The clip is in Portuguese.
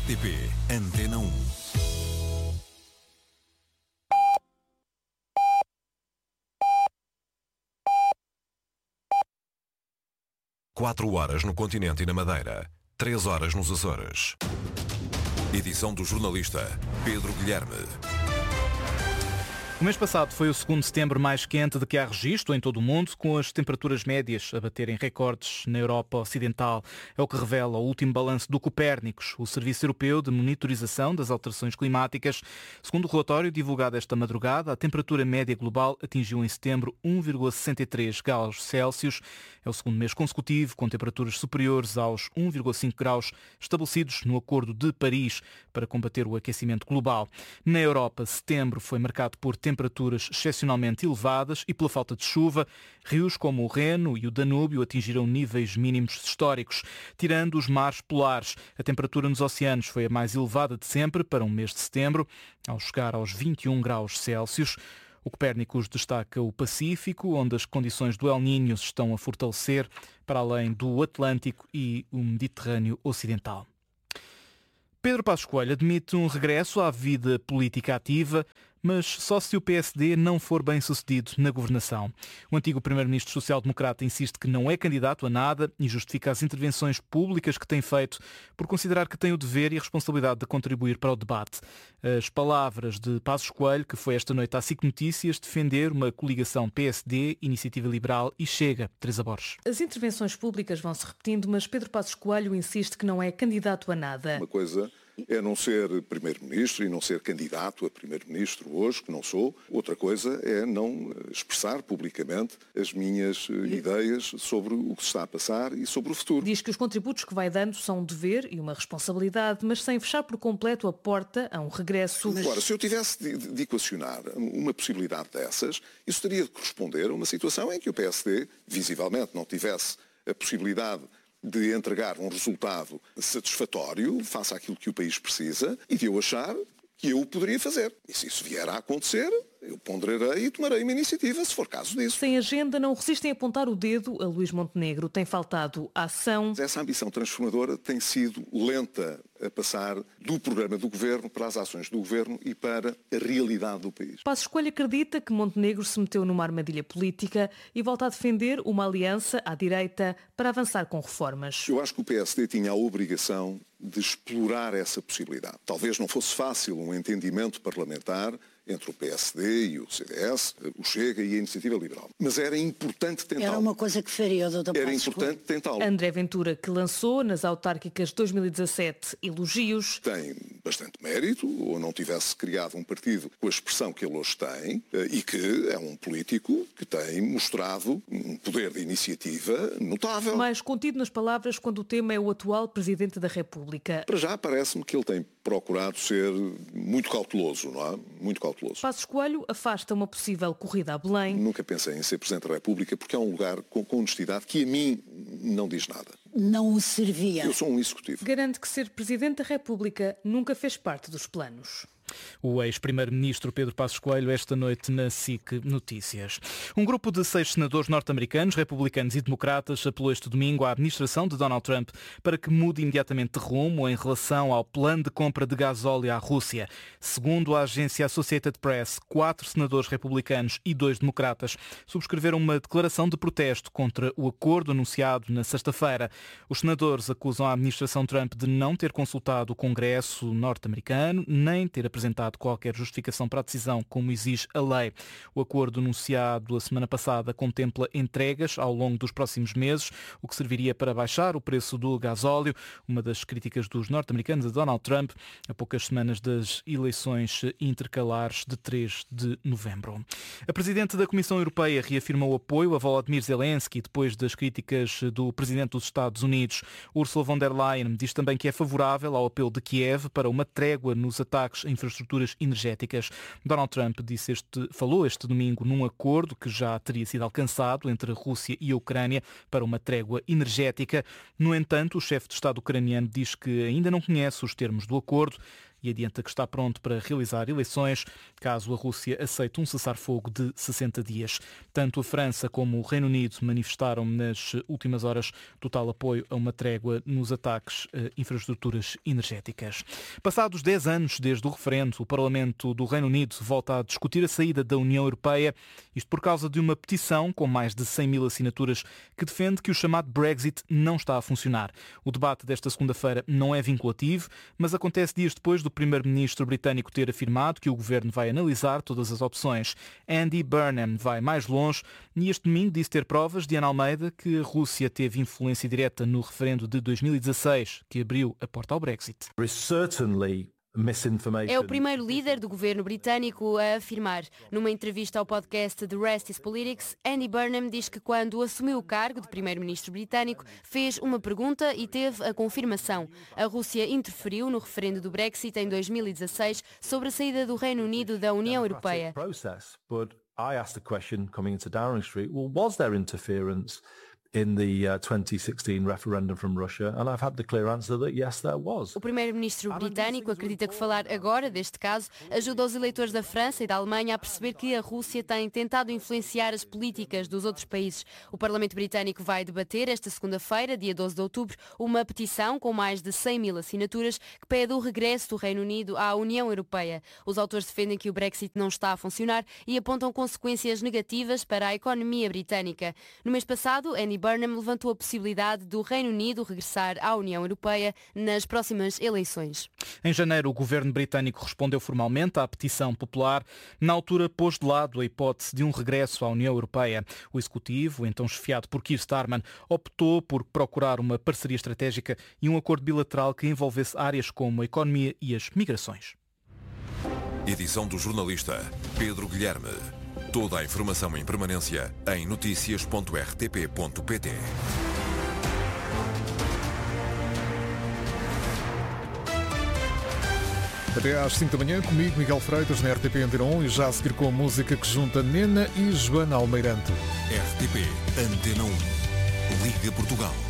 RTP Antena 1. Quatro horas no continente e na Madeira, 3 horas nos Açores. Edição do jornalista Pedro Guilherme. O mês passado foi o segundo setembro mais quente de que há registro em todo o mundo, com as temperaturas médias a baterem recordes na Europa Ocidental. É o que revela o último balanço do Copérnicos, o Serviço Europeu de Monitorização das Alterações Climáticas. Segundo o relatório divulgado esta madrugada, a temperatura média global atingiu em setembro 1,63 graus Celsius. É o segundo mês consecutivo com temperaturas superiores aos 1,5 graus estabelecidos no Acordo de Paris para combater o aquecimento global. Na Europa, setembro foi marcado por temperaturas excepcionalmente elevadas e pela falta de chuva. Rios como o Reno e o Danúbio atingiram níveis mínimos históricos. Tirando os mares polares, a temperatura nos oceanos foi a mais elevada de sempre para um mês de setembro, ao chegar aos 21 graus Celsius. O Copérnicos destaca o Pacífico, onde as condições do El Niño se estão a fortalecer, para além do Atlântico e o Mediterrâneo Ocidental. Pedro Passos Coelho admite um regresso à vida política ativa, mas só se o PSD não for bem sucedido na governação. O antigo primeiro-ministro social-democrata insiste que não é candidato a nada e justifica as intervenções públicas que tem feito por considerar que tem o dever e a responsabilidade de contribuir para o debate. As palavras de Passos Coelho, que foi esta noite à SIC Notícias defender uma coligação PSD, Iniciativa Liberal e Chega. Teresa Borges. As intervenções públicas vão-se repetindo, mas Pedro Passos Coelho insiste que não é candidato a nada. Uma coisa é não ser primeiro-ministro e não ser candidato a primeiro-ministro hoje, que não sou. Outra coisa é não expressar publicamente as minhas ideias sobre o que se está a passar e sobre o futuro. Diz que os contributos que vai dando são um dever e uma responsabilidade, mas sem fechar por completo a porta a um regresso. Agora, se eu tivesse de equacionar uma possibilidade dessas, isso teria de corresponder a uma situação em que o PSD, visivelmente, não tivesse a possibilidade de entregar um resultado satisfatório face àquilo que o país precisa e de eu achar que eu o poderia fazer. E se isso vier a acontecer, eu ponderarei e tomarei uma iniciativa, se for caso disso. Sem agenda, não resistem a apontar o dedo a Luís Montenegro. Tem faltado ação. Essa ambição transformadora tem sido lenta a passar do programa do Governo para as ações do Governo e para a realidade do país. Passos Coelho acredita que Montenegro se meteu numa armadilha política e volta a defender uma aliança à direita para avançar com reformas. Eu acho que o PSD tinha a obrigação de explorar essa possibilidade. Talvez não fosse fácil um entendimento parlamentar entre o PSD e o CDS, o Chega e a Iniciativa Liberal. Mas era importante tentá-lo. Era uma coisa que faria o Dr. Era importante tentá-lo. André Ventura, que lançou nas autárquicas 2017 elogios. Tem bastante mérito, ou não tivesse criado um partido com a expressão que ele hoje tem, e que é um político que tem mostrado um poder de iniciativa notável. Mais contido nas palavras quando o tema é o atual Presidente da República. Para já parece-me que ele tem procurado ser muito cauteloso, não é? Muito cauteloso. Passos Coelho afasta uma possível corrida a Belém. Nunca pensei em ser Presidente da República porque é um lugar com honestidade que a mim não diz nada. Não o servia. Eu sou um executivo. Garante que ser Presidente da República nunca fez parte dos planos. O ex-primeiro-ministro Pedro Passos Coelho esta noite na SIC Notícias. Um grupo de 6 senadores norte-americanos, republicanos e democratas apelou este domingo à administração de Donald Trump para que mude imediatamente de rumo em relação ao plano de compra de gasóleo à Rússia. Segundo a agência Associated Press, 4 senadores republicanos e 2 democratas subscreveram uma declaração de protesto contra o acordo anunciado na sexta-feira. Os senadores acusam a administração Trump de não ter consultado o Congresso norte-americano, nem ter apresentado qualquer justificação para a decisão, como exige a lei. O acordo anunciado a semana passada contempla entregas ao longo dos próximos meses, o que serviria para baixar o preço do gasóleo, uma das críticas dos norte-americanos a Donald Trump, a poucas semanas das eleições intercalares de 3 de novembro. A Presidente da Comissão Europeia reafirmou o apoio a Volodymyr Zelensky depois das críticas do Presidente dos Estados Unidos. Ursula von der Leyen diz também que é favorável ao apelo de Kiev para uma trégua nos ataques a infraestruturas energéticas. Donald Trump falou este domingo num acordo que já teria sido alcançado entre a Rússia e a Ucrânia para uma trégua energética. No entanto, o chefe de Estado ucraniano diz que ainda não conhece os termos do acordo e adianta que está pronto para realizar eleições caso a Rússia aceite um cessar-fogo de 60 dias. Tanto a França como o Reino Unido manifestaram nas últimas horas total apoio a uma trégua nos ataques a infraestruturas energéticas. Passados 10 anos desde o referendo, o Parlamento do Reino Unido volta a discutir a saída da União Europeia, isto por causa de uma petição com mais de 100 mil assinaturas que defende que o chamado Brexit não está a funcionar. O debate desta segunda-feira não é vinculativo, mas acontece dias depois do primeiro-ministro britânico ter afirmado que o governo vai analisar todas as opções. Andy Burnham vai mais longe e este domingo disse ter provas, Diana Almeida, que a Rússia teve influência direta no referendo de 2016, que abriu a porta ao Brexit. É o primeiro líder do governo britânico a afirmar. Numa entrevista ao podcast The Rest is Politics, Andy Burnham diz que quando assumiu o cargo de primeiro-ministro britânico, fez uma pergunta e teve a confirmação. A Rússia interferiu no referendo do Brexit em 2016 sobre a saída do Reino Unido da União Europeia. In the 2016 referendum from Russia, and I've had the clear answer that yes, there was. O primeiro-ministro britânico acredita que falar agora deste caso ajuda os eleitores da França e da Alemanha a perceber que a Rússia tem tentado influenciar as políticas dos outros países. O Parlamento britânico vai debater esta segunda-feira, dia 12 de outubro, uma petição com mais de 100 mil assinaturas que pede o regresso do Reino Unido à União Europeia. Os autores defendem que o Brexit não está a funcionar e apontam consequências negativas para a economia britânica. No mês passado, Andy Burnham levantou a possibilidade do Reino Unido regressar à União Europeia nas próximas eleições. Em janeiro, o governo britânico respondeu formalmente à petição popular. Na altura, pôs de lado a hipótese de um regresso à União Europeia. O executivo, então chefiado por Keir Starmer, optou por procurar uma parceria estratégica e um acordo bilateral que envolvesse áreas como a economia e as migrações. Edição do jornalista Pedro Guilherme. Toda a informação em permanência em noticias.rtp.pt. Até às 5 da manhã, comigo, Miguel Freitas, na RTP Antena 1 e já a seguir com a música que junta Nena e Joana Almeirante. RTP Antena 1. Liga Portugal.